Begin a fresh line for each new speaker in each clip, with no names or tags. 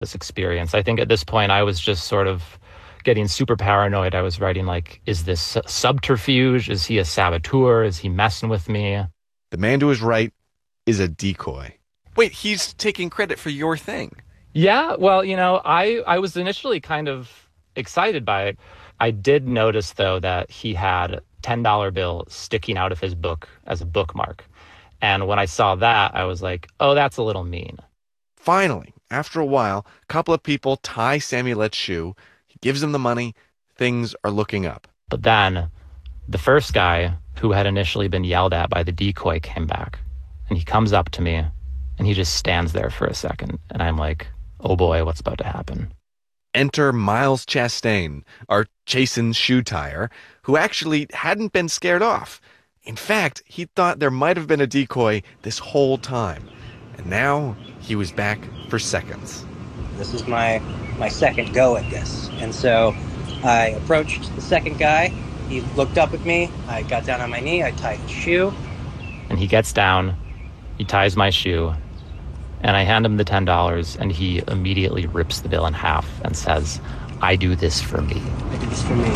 this experience. I think at this point I was just sort of getting super paranoid. I was writing like, is this subterfuge? Is he a saboteur? Is he messing with me?
The man to his right is a decoy.
Wait, he's taking credit for your thing.
Yeah, well, I was initially kind of excited by it. I did notice, though, that he had a $10 bill sticking out of his book as a bookmark. And when I saw that, I was like, oh, that's a little mean.
Finally, after a while, a couple of people tie Sammy Lett's shoe. He gives them the money. Things are looking up.
But then the first guy who had initially been yelled at by the decoy came back. And he comes up to me and he just stands there for a second. And I'm like, oh boy, what's about to happen?
Enter Miles Chastain, our Jason's shoe tire, who actually hadn't been scared off. In fact, he thought there might have been a decoy this whole time. And now he was back for seconds.
This is my second go at this. And so I approached the second guy. He looked up at me. I got down on my knee. I tied his shoe.
And he gets down. He ties my shoe. And I hand him the $10, and he immediately rips the bill in half and says, I do this for me.
I do this for me.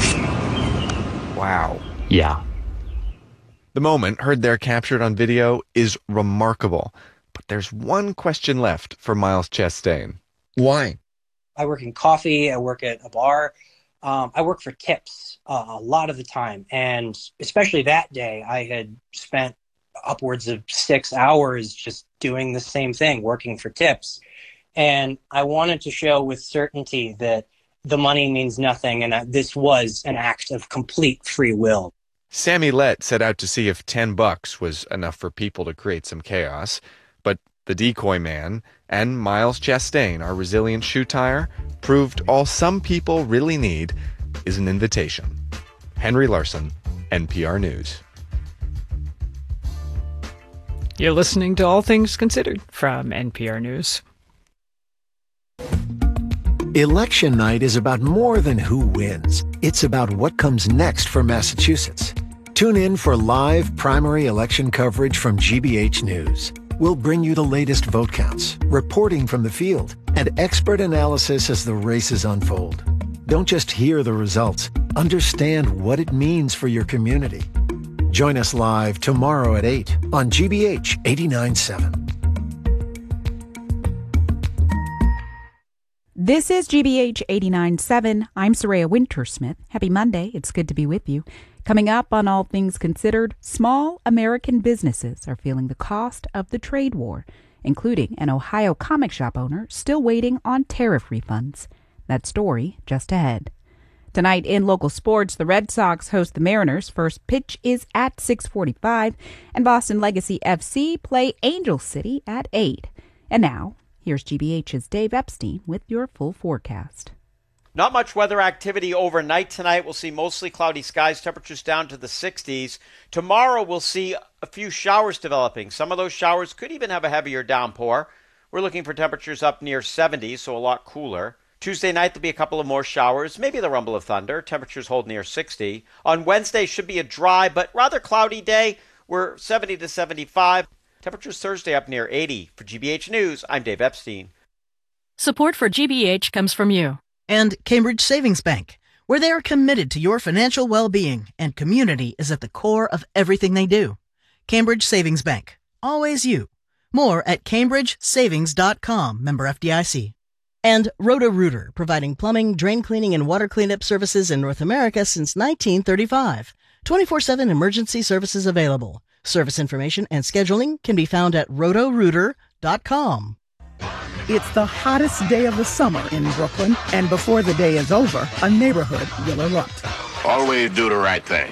Wow.
Yeah.
The moment, heard there captured on video, is remarkable. But there's one question left for Miles Chastain. Why?
I work in coffee. I work at a bar. I work for tips a lot of the time. And especially that day, I had spent upwards of 6 hours just doing the same thing, working for tips. And I wanted to show with certainty that the money means nothing and that this was an act of complete free will.
Sammy Lett set out to see if $10 was enough for people to create some chaos. But the decoy man and Miles Chastain, our resilient shoe tire, proved all some people really need is an invitation. Henry Larson, NPR News.
You're listening to All Things Considered from NPR News.
Election night is about more than who wins. It's about what comes next for Massachusetts. Tune in for live primary election coverage from GBH News. We'll bring you the latest vote counts, reporting from the field, and expert analysis as the races unfold. Don't just hear the results. Understand what it means for your community. Join us live tomorrow at 8 on GBH 89.7.
This is GBH 89.7. I'm Soraya Wintersmith. Happy Monday. It's good to be with you. Coming up on All Things Considered, small American businesses are feeling the cost of the trade war, including an Ohio comic shop owner still waiting on tariff refunds. That story just ahead. Tonight in local sports, the Red Sox host the Mariners. First pitch is at 6:45, and Boston Legacy FC play Angel City at 8. And now, here's GBH's Dave Epstein with your full forecast.
Not much weather activity overnight tonight. We'll see mostly cloudy skies, temperatures down to the 60s. Tomorrow we'll see a few showers developing. Some of those showers could even have a heavier downpour. We're looking for temperatures up near 70, so a lot cooler. Tuesday night there'll be a couple of more showers, maybe the rumble of thunder. Temperatures hold near 60. On Wednesday should be a dry but rather cloudy day. We're 70 to 75. Temperatures Thursday up near 80. For GBH News, I'm Dave Epstein.
Support for GBH comes from you. And Cambridge Savings Bank, where they are committed to your financial well-being, and community is at the core of everything they do. Cambridge Savings Bank. Always you. More at cambridgesavings.com, member FDIC. And Roto-Rooter, providing plumbing, drain cleaning, and water cleanup services in North America since 1935. 24/7 emergency services available. Service information and scheduling can be found at rotorooter.com.
It's the hottest day of the summer in Brooklyn, and before the day is over, a neighborhood will erupt.
Always do the right thing.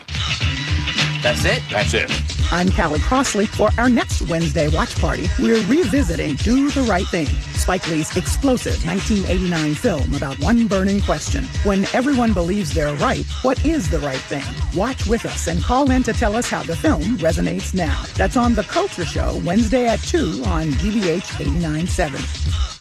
That's it?
That's it.
I'm Callie Crossley. For our next Wednesday watch party, we're revisiting Do the Right Thing, Spike Lee's explosive 1989 film about one burning question. When everyone believes they're right, what is the right thing? Watch with us and call in to tell us how the film resonates now. That's on The Culture Show, Wednesday at 2 on GBH 89.7.